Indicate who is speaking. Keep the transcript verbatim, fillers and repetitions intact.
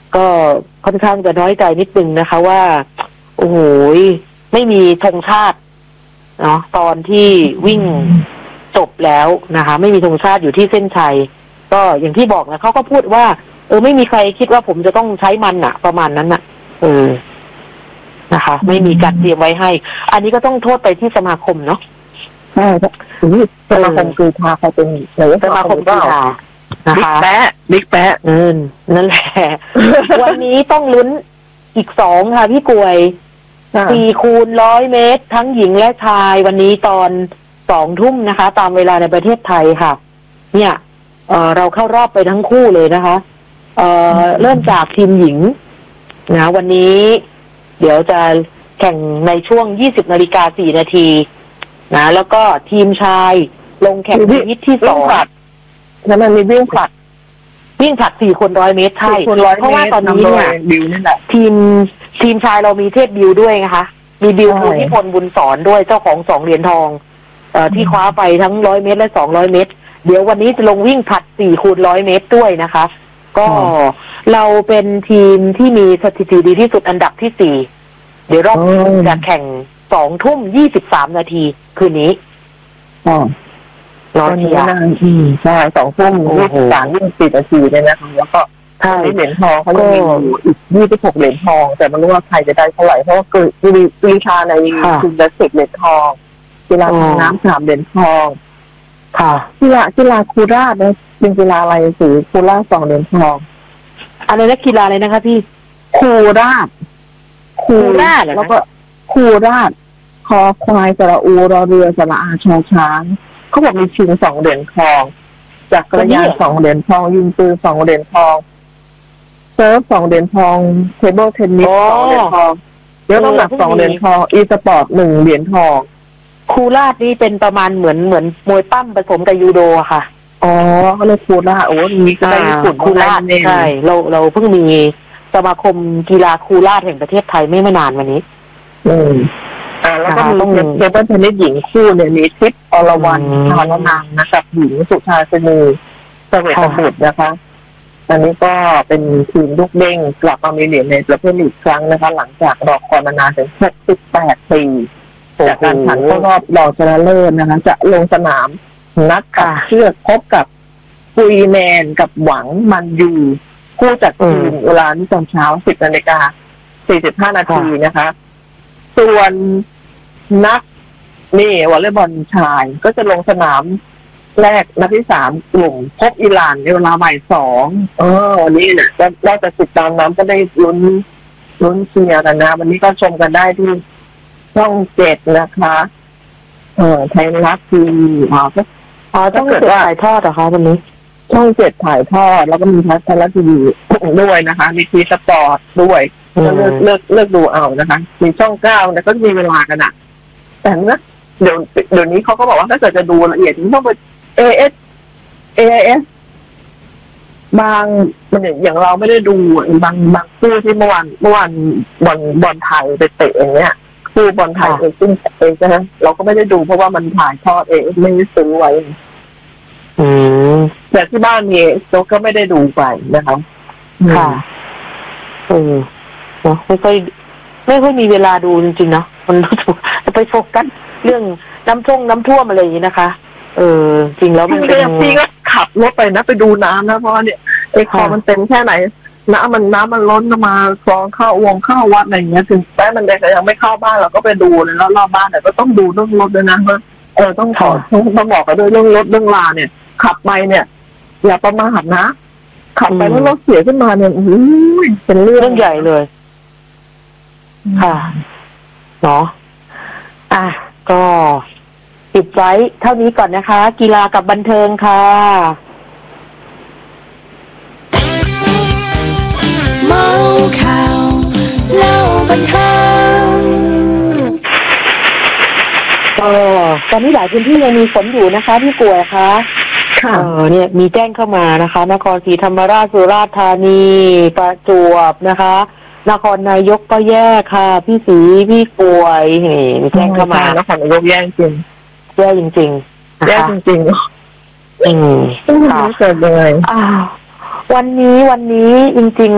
Speaker 1: ก็ค่อนข้างจะน้อยใจนิดนึงนะคะว่าโอ้โหไม่มีธงชาติเนาะตอนที่วิ่งจบแล้วนะคะไม่มีธงชาติอยู่ที่เส้นชัยก็อย่างที่บอกนะเขาก็พูดว่าเออไม่มีใครคิดว่าผมจะต้องใช้มันอะประมาณนั้นอะเออนะคะไม่มีการเตรียมไว้ให้อันนี้ก็ต้องโทษไปที่สมาคมเนาะ
Speaker 2: ใช่ครับสมาคมกรีฑาเขาเป็นหรือ
Speaker 1: สมาคมกรีฑานะคะ
Speaker 2: บิ๊กแป๊ะบิ๊กแป๊ะ
Speaker 1: เออนั่นแหละ วันนี้ต้องลุ้นอีกสองค่ะพี่กวยสี่คูณร้อยเมตรทั้งหญิงและชายวันนี้ตอนสองทุ่มนะคะตามเวลาในประเทศไทยค่ะเนี่ยเอ่อเราเข้ารอบไปทั้งคู่เลยนะคะเอ่อเริ่มจากทีมหญิงนะวันนี้เดี๋ยวจะแข่งในช่วงยี่สิบนาฬิกาสี่นาทีนะแล้วก็ทีมชายลงแข่งในวิทที่สอง
Speaker 2: แล้วมันมีวิ่งผลัด
Speaker 1: วิ่งผลัดสี่คนร้อยเมตรใช่เพราะว่าตอนนี้เนี่ยทีมทีมชายเรามีเทพบิวด้วยนะคะมีบิวภูมิพลบุญสอนด้วยเจ้าของสองเหรียญทองเอ่อที่คว้าไปทั้งร้อยเมตรและสองร้อยเมตรเดี๋ยววันนี้จะลงวิ่งผลัดสี่คูณร้อยเมตรด้วยนะคะก็เราเป็นทีมที่มีสถิติดีที่สุดอันดับที่สี่เดี๋ยวรอบจะแข่งสองทุ่มยี่สิบสามนาทีคืนนี้
Speaker 2: อ๋อรอทีอ่ะใช่สองทุ่มยี่สิบสามยี่สิบสี่นาทีเนี่ยนะคะแล้วก็เหรียญทองเขาจะมีอีกยี่สิบหกเหรียญทองแต่ไม่รู้ว่าใครจะได้เท่าไหร่เพราะว่าเกิดกรีฑาในคุณจะสิบเหรียญทองกีฬาน้ำสามเหรียญทองค่ะกีฬากีฬาคูราชนะเป็นกีฬาอะไรสีคูราชสองเหรียญทอง
Speaker 1: อะไรนะกีฬาอะไรนะคะพี่
Speaker 2: คูราช
Speaker 1: คูราช
Speaker 2: แล้วก็คูราชคอควายสระอูรอเรือสระอาชอช้างเขาบอกมีชิงสองเหรียญทองจักรยานสองเหรียญทองยิงปืนสองเหรียญทองเซิร์ฟสองเหรียญทองเทเบิลเทนนิสสองเหรียญทองยกน้ำหนักสองเหรียญทองอีสปอร์ตหนึ่งเหรียญทอง
Speaker 1: คูราชนี่เป็นประมาณเหมือนเหมือนมวยปั้มผสมกับยูโดค่ะ
Speaker 2: อ๋อเขาเรียกคูราชโอ้มีก็ได้ญี่ปุ่น
Speaker 1: คูราชใช่เราเราเพิ่งมีสมาคมกีฬาคูราชแห่งประเทศไทยไม่นานวันนี้
Speaker 2: อืมอ่าแล้วก็มีเดบเบิลเทนนิสหญิงคู่เนี่ยมีทิพย์อรวรรณชาลนันท์นะครับหญิงสุชาชนีเสวตบุตรนะคะอันนี้ก็เป็นทีมลูกเด้งกลับมามีเหรียญในประเภทอีกครั้งนะคะหลังจากรอคอยมานานถึงหกสิบแปดปีจากการแข่งรอบรองชนะเลิศนะคะจะลงสนามนัดกับเชือกพบกับปุยแมนกับหวังมันยูคู่จากทีมเวลาที่ตอนเช้าสิบนาฬิกาสี่สิบห้านาทีนะคะส่วนนักนี่วอลเลย์บอลชายก็จะลงสนามแรกนัดที่สามกลุ่มพบอิหร่านในเวลาบ่ายสองเออวันนี้เนี่ยก็ได้แต่ติดตามน้ำก็ได้ลุ้นลุ้นเชียร์กันนะวันนี้ก็ชมกันได้ที่ช่องเจ็ดนะคะเออไทยรัฐทีวีอ๋อก็
Speaker 1: อ๋อต้องเกิดถ่ายทอดเหรอคะวันนี้
Speaker 2: ช่องเจ็ดถ่ายทอดแล้วก็มีไทยรัฐทีวีด้วยนะคะมีทีสปอร์ตด้วยก็เลือกเลือกเลือกดูเอานะคะมีช่องเก้าเนี่ยก็มีเวลากันอ่ะแต่เนี้ยเดี๋ยวเดี๋ยวนี้เขาก็บอกว่าถ้าเกิดจะดูละเอียดต้องไป เอ เอส เอ เอส บางมันอย่างเราไม่ได้ดูบางบางคู่ที่เมื่อวานเมื่อวานบอลบอลไทยไปเตะอย่างเงี้ยคู่บอลไทยเองซึ่งเองนะเราก็ไม่ได้ดูเพราะว่ามันถ่ายทอดเองไม่ได้ซื้อไว้
Speaker 1: อืม
Speaker 2: แต่ที่บ้านมีเราก็ไม่ได้ดูไปนะคะ
Speaker 1: ค่ะเออเนาะไม่ค่อยไม่ค่อยมีเวลาดูจริงๆเนาะมันถูกไปโฟกัสเรื่องน้ำท่วมน้ำท่วมอะไรอย่างนี้นะคะเออจริงแล้วมันเป็น
Speaker 2: พี่ก็ขับรถไปนะไปดูน้ำนะเพราะเนี่ยไอ้คลองมันเต็มแค่ไหนน้ำมันน้ำมันล้นมาคลองเข้าวงเข้าวัดอะไรอย่างเงี้ยถึงแม้มันเด็กยังไม่เข้าบ้านเราก็ไปดูเลยแล้วรอบบ้านแต่ก็ต้องดูเรื่องรถด้วยนะว่าเออต้องขอต้องบอกกันด้วยเรื่องรถเรื่องลาเนี่ยขับไปเนี่ยอย่าประมาทนะขับไปแล้วรถเสียขึ้นมาเนี่ยอุ้ยเป็นเรื่อง
Speaker 1: ใหญ่เลยค่ะเนาะอ่ะก็ปิดไว้เท่านี้ก่อนนะคะกีฬากับบันเทิงค่ะ
Speaker 3: เมาข่าวเล่าบันเทิง
Speaker 1: ก็ตอนนี้หลายพื้นที่ยังมีฝนอยู่นะคะพี่กวยคะค่ะเออเนี่ยมีแจ้งเข้ามานะคะนครศรีธรรมราชสุราษฎร์ธานีประจวบนะคะนครนายกก็แย่ค่ะพี่ศรีพี่กวยเห็นแจ้งเข้ามาน
Speaker 2: ครนายกแย่จริง
Speaker 1: แย่จริง
Speaker 2: ๆแย่จริงๆ
Speaker 1: อืม
Speaker 2: ค่ะเกิดยังไง
Speaker 1: อ้าววันนี้วันนี้จริงๆ